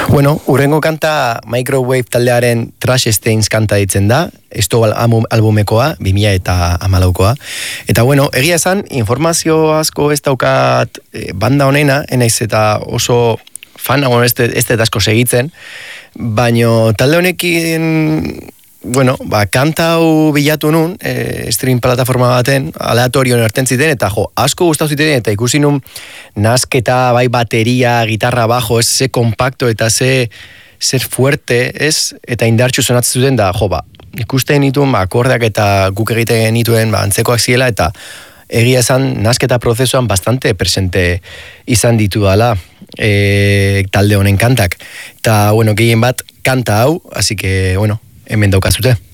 Bueno, urrengo kanta Microwave taldearen Trash Stains kanta ditzen da, esto albumekoa, 2014koa. Eta bueno, egia esan, informazio asko ez daukat banda honena, enaiz eta oso fan, ez dut asko segitzen, baino talde honekin, bueno, kanta hau bilatu nun, stream plataforma baten, aleatorion erten ziten, eta asko gustatu ziten, eta ikusi nun nasketa, bai bateria, gitarra bajo, ez ze kompakto eta zer fuerte, ez, eta indartxu sonatzen zuten, da, ikusten nituen, akordeak eta guk egiten nituen, antzekoak ziela, eta egia esan, nasketa prozesuan bastante presente izan ditu dala, talde honen kantak. Eta, bueno, gehien bat, kanta hau, así que, bueno, hemen daukazute.